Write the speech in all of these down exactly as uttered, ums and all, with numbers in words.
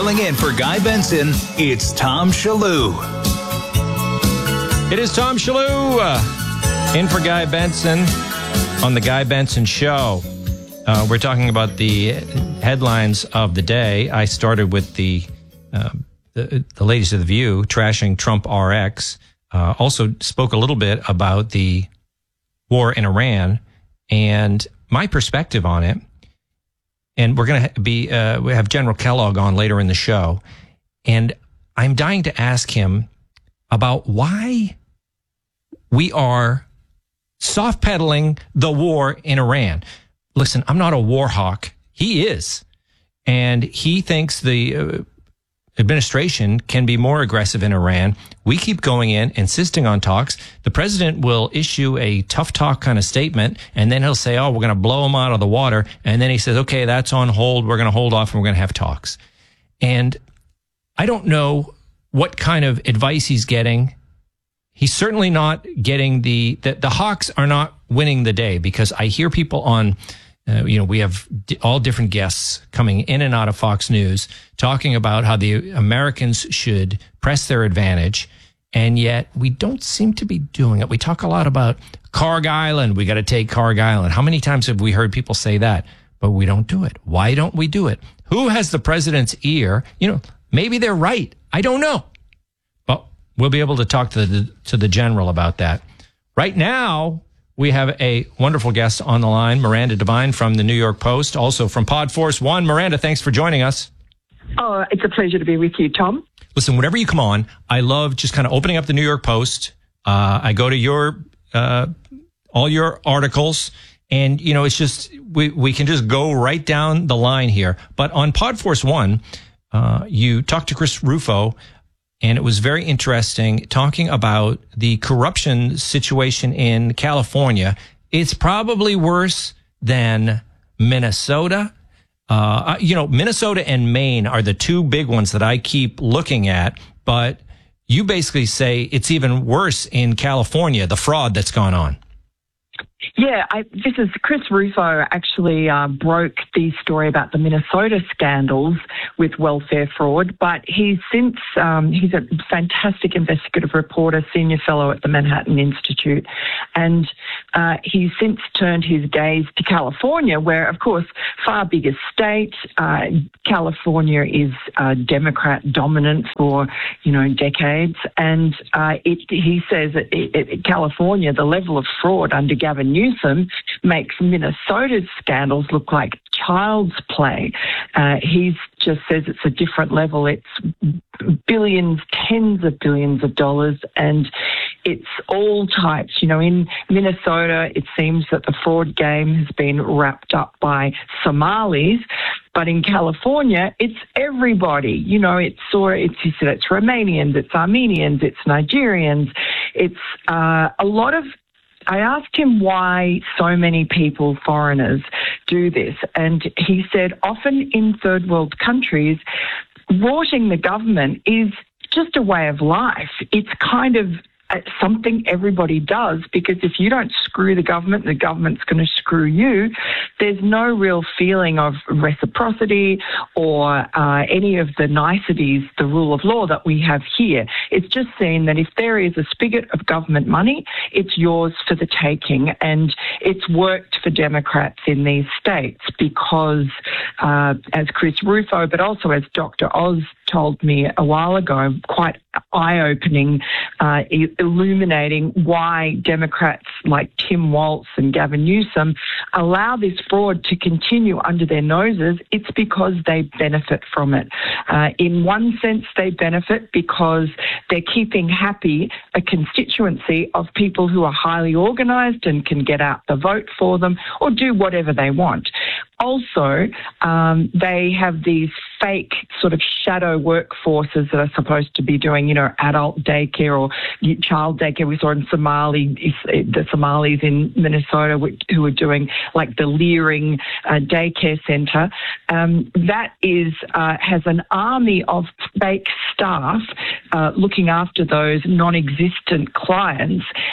Filling in for Guy Benson, it's Tom Shillue. It is Tom Shillue, uh, in for Guy Benson on the Guy Benson Show. Uh, we're talking about the headlines of the day. I started with the uh, the, the ladies of The View trashing Trump R X. Uh, also spoke a little bit about the war in Iran and my perspective on it. And we're going to be, uh, we have General Kellogg on later in the show. And I'm dying to ask him about why we are soft pedaling the war in Iran. Listen, I'm not a war hawk. He is. And he thinks the uh, administration can be more aggressive in Iran. We keep going in, insisting on talks. The president will issue a tough talk kind of statement, and then he'll say, oh, we're going to blow him out of the water. And then he says, okay, that's on hold. We're going to hold off and we're going to have talks. And I don't know what kind of advice he's getting. He's certainly not getting the, the, the hawks are not winning the day, because I hear people on, uh, you know, we have d- all different guests coming in and out of Fox News talking about how the Americans should press their advantage. And yet we don't seem to be doing it. We talk a lot about Carg Island. We got to take Carg Island. How many times have we heard people say that? But we don't do it. Why don't we do it? Who has the president's ear? You know, maybe they're right. I don't know. But we'll be able to talk to the, to the general about that. Right now, we have a wonderful guest on the line, Miranda Devine from the New York Post, also from Podforce One. Miranda, thanks for joining us. Oh, it's a pleasure to be with you, Tom. Listen, whenever you come on, I love just kind of opening up the New York Post. Uh, I go to your, uh, all your articles, and, you know, it's just, we, we can just go right down the line here. But on Podforce One, uh, you talked to Chris Rufo, and it was very interesting talking about the corruption situation in California. It's probably worse than Minnesota. Uh, you know, Minnesota and Maine are the two big ones that I keep looking at. But you basically say it's even worse in California, the fraud that's gone on. Yeah, I, this is Chris Rufo actually uh, broke the story about the Minnesota scandals with welfare fraud, but he's since, um, he's a fantastic investigative reporter, senior fellow at the Manhattan Institute, and uh, he's since turned his gaze to California, where, of course, far bigger state. Uh, California is uh, Democrat dominant for, you know, decades, and uh, it, he says that it, it, California, the level of fraud under Gavin Newsom makes Minnesota's scandals look like child's play. Uh, he just says it's a different level. It's billions, tens of billions of dollars, and it's all types. You know, in Minnesota, it seems that the fraud game has been wrapped up by Somalis, but in California, it's everybody. You know, it's or it's he said it's Romanians, it's Armenians, it's Nigerians, it's uh, a lot of. I asked him why so many people, foreigners, do this. And he said often in third world countries, rorting the government is just a way of life. It's kind of something everybody does, because if you don't screw the government, the government's going to screw you. There's no real feeling of reciprocity or uh, any of the niceties, the rule of law that we have here. It's just seen that if there is a spigot of government money, it's yours for the taking. And it's worked for Democrats in these states because, uh, as Chris Rufo, but also as Doctor Oz told me a while ago, quite eye-opening, uh, illuminating why Democrats like Tim Walz and Gavin Newsom allow this fraud to continue under their noses. It's because they benefit from it. Uh, in one sense, they benefit because they're keeping happy a constituency of people who are highly organised and can get out the vote for them or do whatever they want. Also, um, they have these fake sort of shadow workforces that are supposed to be doing, you know, adult daycare or child daycare. We saw in Somali, the Somalis in Minnesota who are doing like the Leering uh, daycare centre. Um, that is uh, has an army of fake staff uh, looking after those non-existent clients,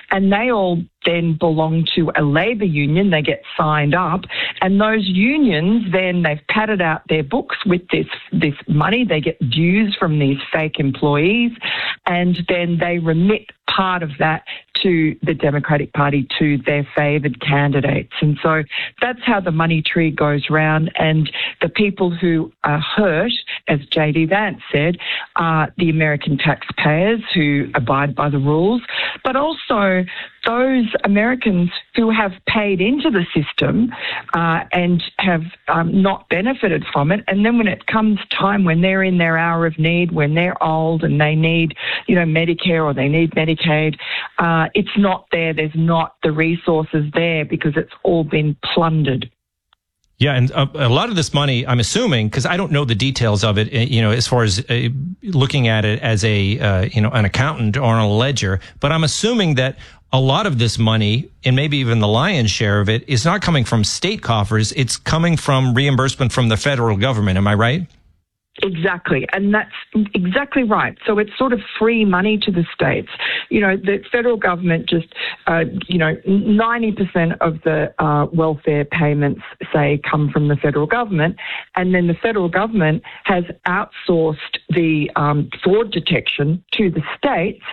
and they all then belong to a labour union. They get signed up, and those unions then, they've padded out their books with this this money. They get dues from these fake employees, and then they remit part of that to the Democratic Party, to their favoured candidates. And so that's how the money tree goes round, and the people who are hurt, as J D Vance said, are the American taxpayers who abide by the rules, but also those Americans who have paid into the system uh, and have um, not benefited from it. And then when it comes time when they're in their hour of need, when they're old and they need, you know, Medicare or they need Medicaid, uh, it's not there. There's not the resources there because it's all been plundered. Yeah, and a, a lot of this money, I'm assuming, because I don't know the details of it, you know, as far as uh, looking at it as a, uh, you know, an accountant or on a ledger, but I'm assuming that a lot of this money, and maybe even the lion's share of it, is not coming from state coffers. It's coming from reimbursement from the federal government. Am I right? Exactly. And that's exactly right. So it's sort of free money to the states. You know, the federal government just, uh, you know, ninety percent of the uh, welfare payments, say, come from the federal government. And then the federal government has outsourced the um, fraud detection to the states,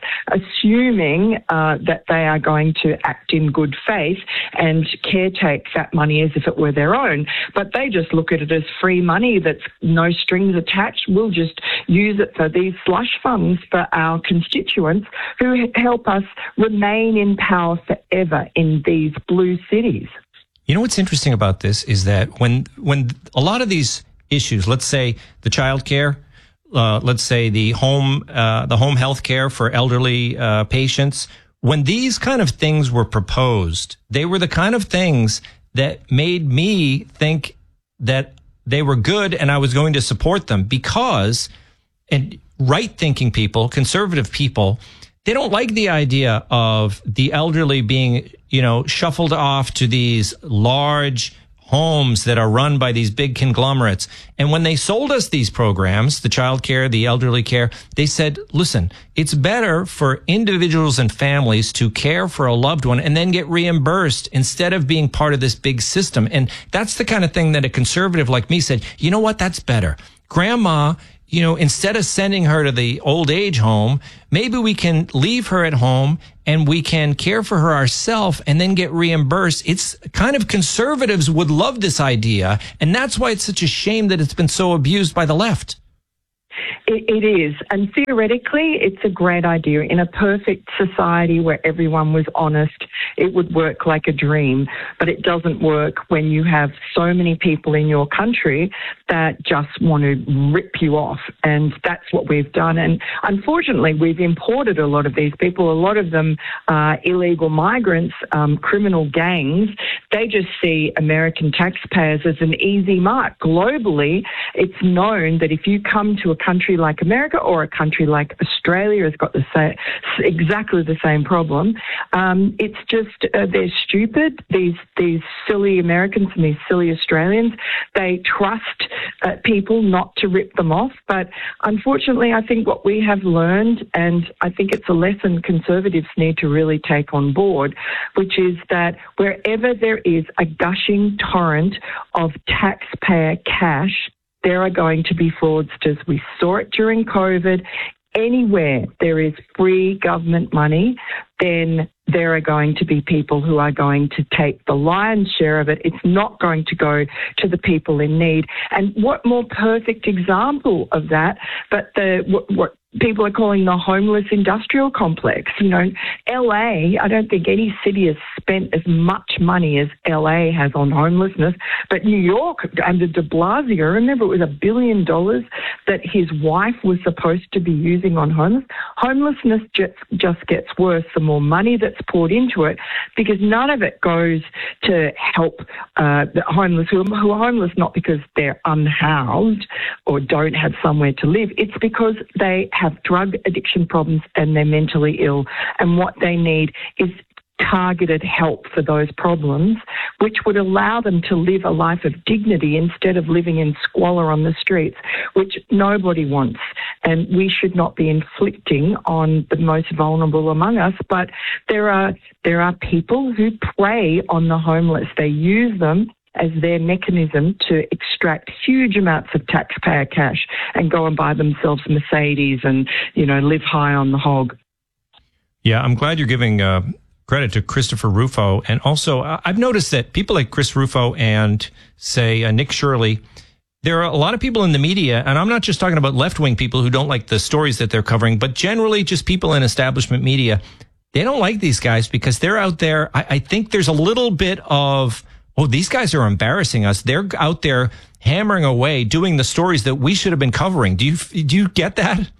assuming uh, that they are going to act in good faith and caretake that money as if it were their own. But they just look at it as free money that's no strings attached. We'll just use it for these slush funds for our constituents who help us remain in power forever in these blue cities. You know what's interesting about this is that when when a lot of these issues, let's say the child care, uh, let's say the home uh, the home health care for elderly uh, patients, when these kind of things were proposed, they were the kind of things that made me think that they were good and I was going to support them because, and right-thinking people, conservative people, they don't like the idea of the elderly being, you know, shuffled off to these large homes that are run by these big conglomerates. And when they sold us these programs, the child care, the elderly care, they said, listen, it's better for individuals and families to care for a loved one and then get reimbursed instead of being part of this big system. And that's the kind of thing that a conservative like me said, you know what, that's better. Grandma, you know, instead of sending her to the old age home, maybe we can leave her at home and we can care for her ourselves and then get reimbursed. It's kind of, conservatives would love this idea. And that's why it's such a shame that it's been so abused by the left. It, it is. And theoretically, it's a great idea. In a perfect society where everyone was honest, it would work like a dream. But it doesn't work when you have so many people in your country that just want to rip you off. And that's what we've done. And unfortunately, we've imported a lot of these people. A lot of them are illegal migrants, um, criminal gangs. They just see American taxpayers as an easy mark. Globally, it's known that if you come to a country like America or a country like Australia has got the same, exactly the same problem. Um, it's just uh, they're stupid. These these silly Americans and these silly Australians. They trust uh, people not to rip them off. But unfortunately, I think what we have learned, and I think it's a lesson conservatives need to really take on board, which is that wherever there is a gushing torrent of taxpayer cash, there are going to be fraudsters. We saw it during COVID. Anywhere there is free government money, then there are going to be people who are going to take the lion's share of it. It's not going to go to the people in need. And what more perfect example of that, but the what, what people are calling the homeless industrial complex. You know, L A, I don't think any city has spent as much money as L A has on homelessness, but New York under de Blasio, I remember it was a billion dollars that his wife was supposed to be using on homeless. Homelessness just, just gets worse the more money that's poured into it, because none of it goes to help uh, the homeless who, who are homeless not because they're unhoused or don't have somewhere to live. It's because they have drug addiction problems and they're mentally ill. And what they need is targeted help for those problems, which would allow them to live a life of dignity instead of living in squalor on the streets, which nobody wants. and we should not be inflicting on the most vulnerable among us. But there are there are people who prey on the homeless. They use them as their mechanism to extract huge amounts of taxpayer cash and go and buy themselves Mercedes and, you know, live high on the hog. Yeah, I'm glad you're giving uh, credit to Christopher Rufo. And also, uh, I've noticed that people like Chris Rufo and, say, uh, Nick Shirley, there are a lot of people in the media, and I'm not just talking about left-wing people who don't like the stories that they're covering, but generally just people in establishment media. They don't like these guys because they're out there. I, I think there's a little bit of, oh, these guys are embarrassing us. They're out there hammering away, doing the stories that we should have been covering. Do you do you get that?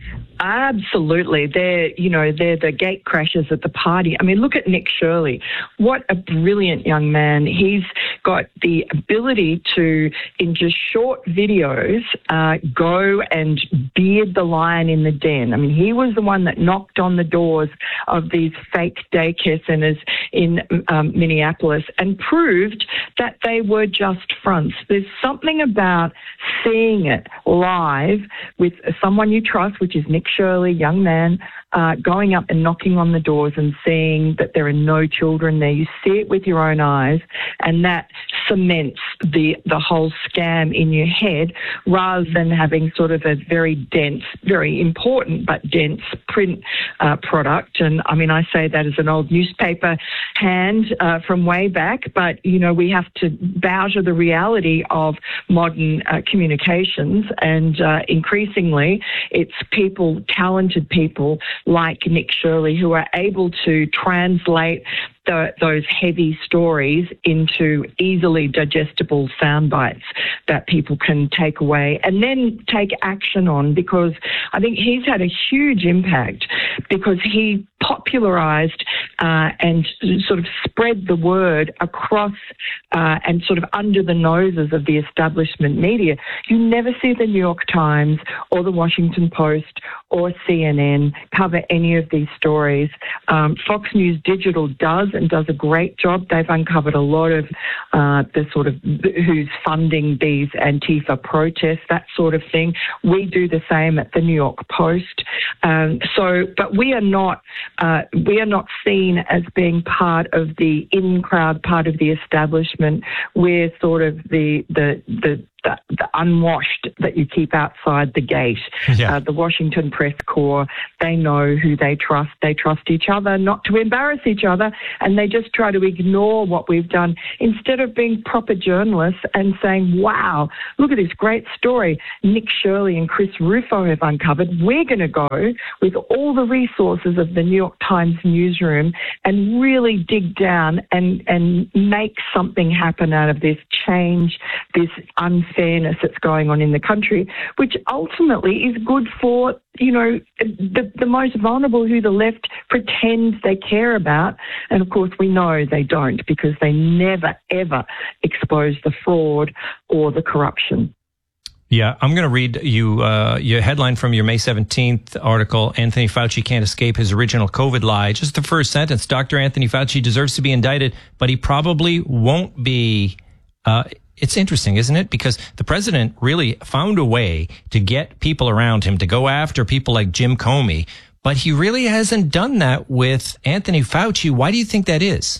Absolutely. They're, you know, they're the gate crashers at the party. I mean, look at Nick Shirley. What a brilliant young man. He's got the ability to, in just short videos, uh, go and beard the lion in the den. I mean, he was the one that knocked on the doors of these fake daycare centers in um, Minneapolis and proved that they were just fronts. There's something about seeing it live with someone you trust, which is Nick Shirley, young man, uh, going up and knocking on the doors and seeing that there are no children there. You see it with your own eyes, and that cements the the whole scam in your head, rather than having sort of a very dense, very important but dense print uh, product. And I mean, I say that as an old newspaper hand uh, from way back, but you know, we have to bow to the reality of modern uh, communications, and uh, increasingly it's people, talented people like Nick Shirley, who are able to translate The, those heavy stories into easily digestible sound bites that people can take away and then take action on, because I think he's had a huge impact because he popularized uh, and sort of spread the word across uh, and sort of under the noses of the establishment media. You never see the New York Times or the Washington Post or C N N cover any of these stories. Um, Fox News Digital does and does a great job. They've uncovered a lot of uh, the sort of who's funding these Antifa protests, that sort of thing. We do the same at the New York Post. Um, so, but we are not uh, we are not seen as being part of the in crowd, part of the establishment. We're sort of the the the The, the unwashed that you keep outside the gate. Yeah. Uh, the Washington Press Corps, they know who they trust. They trust each other not to embarrass each other, and they just try to ignore what we've done instead of being proper journalists and saying, wow, look at this great story Nick Shirley and Chris Rufo have uncovered. We're going to go with all the resources of the New York Times newsroom and really dig down and, and make something happen out of this, change this unfairness fairness that's going on in the country, which ultimately is good for, you know, the, the most vulnerable who the left pretends they care about. And of course, we know they don't, because they never, ever expose the fraud or the corruption. Yeah, I'm going to read you uh, your headline from your May seventeenth article, Anthony Fauci can't escape his original COVID lie. Just the first sentence, Doctor Anthony Fauci deserves to be indicted, but he probably won't be. Uh, It's interesting, isn't it? Because the president really found a way to get people around him to go after people like Jim Comey, but he really hasn't done that with Anthony Fauci. Why do you think that is?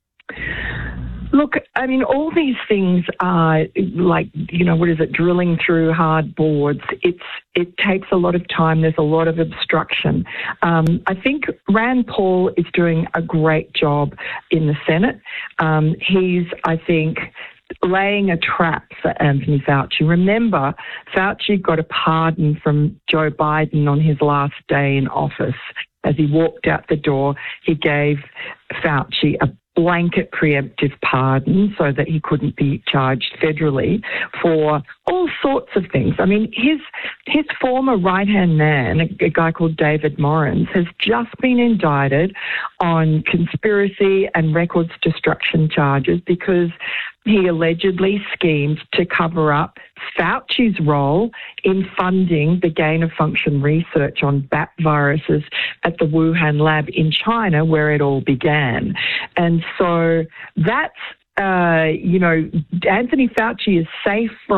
Look, I mean, all these things are like, you know, what is it, drilling through hard boards. It's It takes a lot of time. There's a lot of obstruction. Um, I think Rand Paul is doing a great job in the Senate. Um, he's, I think, laying a trap for Anthony Fauci. Remember, Fauci got a pardon from Joe Biden on his last day in office. As he walked out the door, he gave Fauci a blanket preemptive pardon so that he couldn't be charged federally for all sorts of things. I mean, his his former right-hand man, a, a guy called David Morans, has just been indicted on conspiracy and records destruction charges because he allegedly schemed to cover up Fauci's role in funding the gain-of-function research on bat viruses at the Wuhan lab in China, where it all began. And so that's, uh, you know, Anthony Fauci is safe from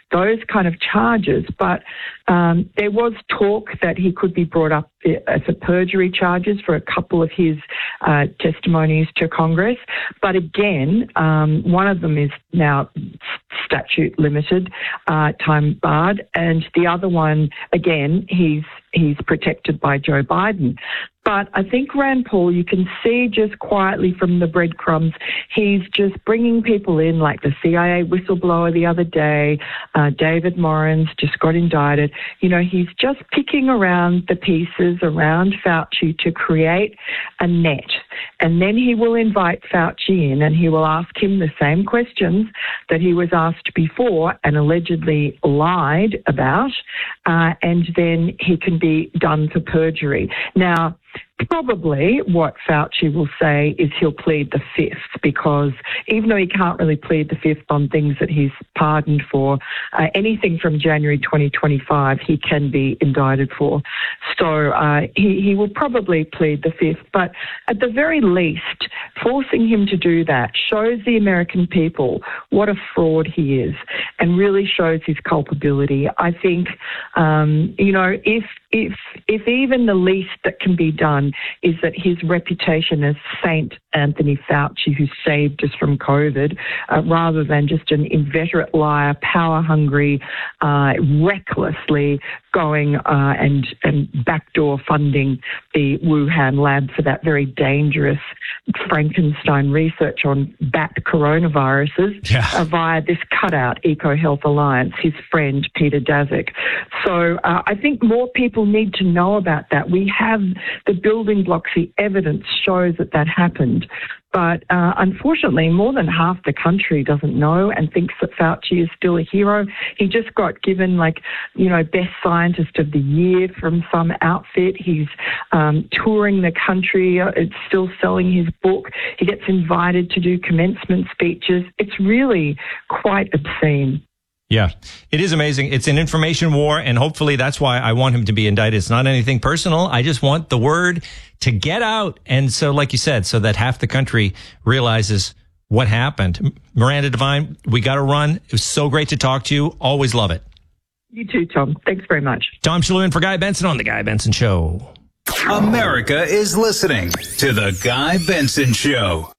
those kind of charges. But um, there was talk that he could be brought up as a perjury charges for a couple of his uh, testimonies to Congress. But again, um, one of them is now statute limited, uh, time barred, and the other one, again, he's he's protected by Joe Biden. But I think Rand Paul, you can see just quietly from the breadcrumbs, he's just bringing people in, like the C I A whistleblower the other day, uh, David Morans just got indicted. You know, he's just picking around the pieces around Fauci to create a net. And then he will invite Fauci in and he will ask him the same questions that he was asked before and allegedly lied about, uh, and then he can be done for perjury. Now, probably what Fauci will say is he'll plead the fifth, because even though he can't really plead the fifth on things that he's pardoned for, uh, anything from January twenty twenty-five he can be indicted for. So uh, he, he will probably plead the fifth. But at the very least, forcing him to do that shows the American people what a fraud he is and really shows his culpability. I think, um, you know, if if if even the least that can be done is that his reputation as Saint Anthony Fauci, who saved us from COVID, uh, rather than just an inveterate liar, power-hungry, uh, recklessly going uh, and, and backdoor funding the Wuhan lab for that very dangerous Frankenstein research on bat coronaviruses yeah. uh, via this cutout EcoHealth Alliance, his friend Peter Daszak. So uh, I think more people need to know about that. We have the building blocks, the evidence shows that that happened. But uh, unfortunately, more than half the country doesn't know and thinks that Fauci is still a hero. He just got given, like, you know, best scientist of the year from some outfit. He's um, touring the country. It's still selling his book. He gets invited to do commencement speeches. It's really quite obscene. Yeah, it is amazing. It's an information war, and hopefully that's why I want him to be indicted. It's not anything personal. I just want the word to get out. And so, like you said, so that half the country realizes what happened. Miranda Devine, we got to run. It was so great to talk to you. Always love it. You too, Tom. Thanks very much. Tom Shillue in for Guy Benson on The Guy Benson Show. America is listening to The Guy Benson Show.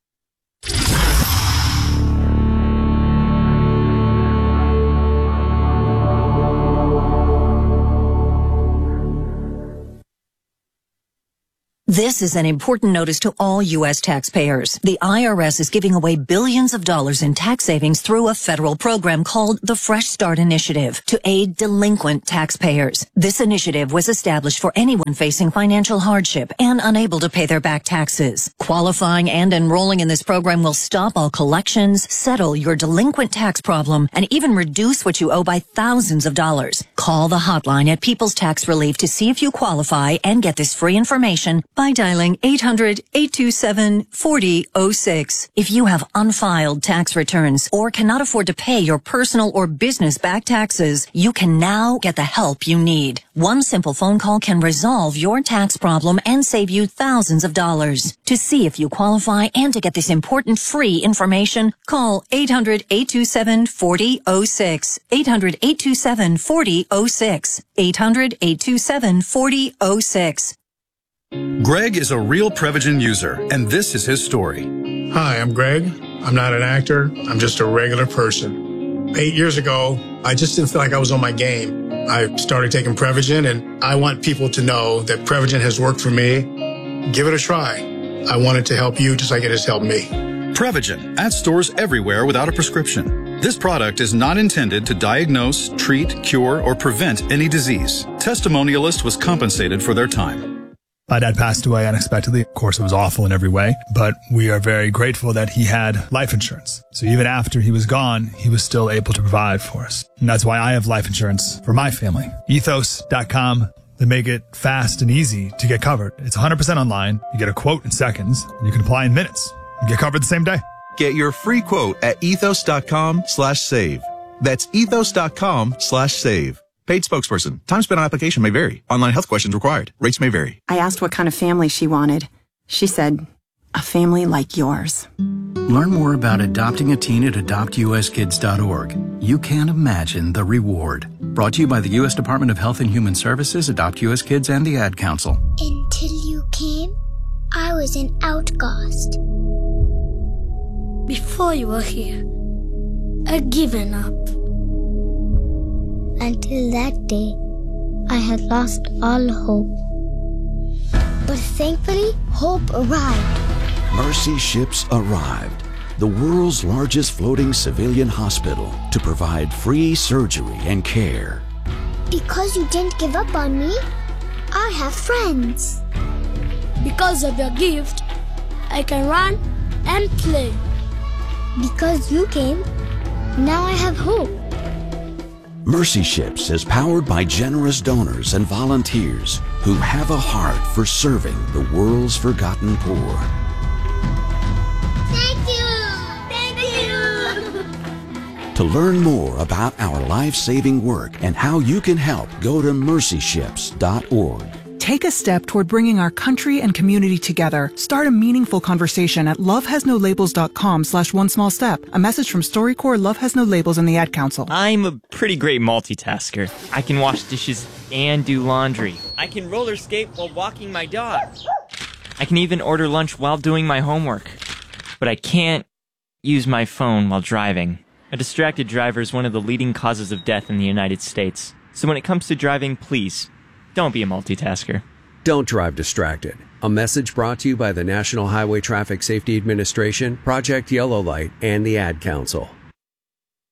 This is an important notice to all U S taxpayers. The I R S is giving away billions of dollars in tax savings through a federal program called the Fresh Start Initiative to aid delinquent taxpayers. This initiative was established for anyone facing financial hardship and unable to pay their back taxes. Qualifying and enrolling in this program will stop all collections, settle your delinquent tax problem, and even reduce what you owe by thousands of dollars. Call the hotline at People's Tax Relief to see if you qualify and get this free information by dialing eight hundred, eight two seven, four zero zero six. If you have unfiled tax returns or cannot afford to pay your personal or business back taxes, you can now get the help you need. One simple phone call can resolve your tax problem and save you thousands of dollars. To see if you qualify and to get this important free information, call eight hundred, eight two seven, four zero zero six. eight hundred, eight two seven, four zero zero six. eight hundred, eight two seven, four zero zero six. Greg is a real Prevagen user, and this is his story. Hi, I'm Greg. I'm not an actor. I'm just a regular person. Eight years ago, I just didn't feel like I was on my game. I started taking Prevagen, and I want people to know that Prevagen has worked for me. Give it a try. I want it to help you just like it has helped me. Prevagen, at stores everywhere without a prescription. This product is not intended to diagnose, treat, cure, or prevent any disease. Testimonialist was compensated for their time. My dad passed away unexpectedly. Of course, it was awful in every way, but we are very grateful that he had life insurance. So even after he was gone, he was still able to provide for us. And that's why I have life insurance for my family. ethos dot com. They make it fast and easy to get covered. It's one hundred percent online. You get a quote in seconds, and you can apply in minutes. You get covered the same day. Get your free quote at ethos dot com slash save. That's ethos dot com slash save. Paid spokesperson. Time spent on application may vary. Online health questions required. Rates may vary. I asked what kind of family she wanted. She said, a family like yours. Learn more about adopting a teen at adopt u s kids dot org. You can't imagine the reward. Brought to you by the U S Department of Health and Human Services, Adopt U S Kids, and the Ad Council. Until you came, I was an outcast. Before you were here, I'd given up. Until that day, I had lost all hope. But thankfully, hope arrived. Mercy Ships arrived, the world's largest floating civilian hospital to provide free surgery and care. Because you didn't give up on me, I have friends. Because of your gift, I can run and play. Because you came, now I have hope. Mercy Ships is powered by generous donors and volunteers who have a heart for serving the world's forgotten poor. Thank you! Thank you! To learn more about our life-saving work and how you can help, go to mercy ships dot org. Take a step toward bringing our country and community together. Start a meaningful conversation at love has no labels dot com slash one small step. A message from StoryCorps, Love Has No Labels, and the Ad Council. I'm a pretty great multitasker. I can wash dishes and do laundry. I can roller skate while walking my dog. I can even order lunch while doing my homework. But I can't use my phone while driving. A distracted driver is one of the leading causes of death in the United States. So when it comes to driving, please, don't be a multitasker. Don't drive distracted. A message brought to you by the National Highway Traffic Safety Administration, Project Yellow Light, and the Ad Council.